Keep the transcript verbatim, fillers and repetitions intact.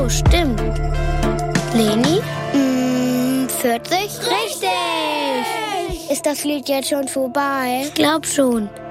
so, stimmt. Leni? Mm, vierzig? Richtig! Ist das Lied jetzt schon vorbei? Ich glaub schon.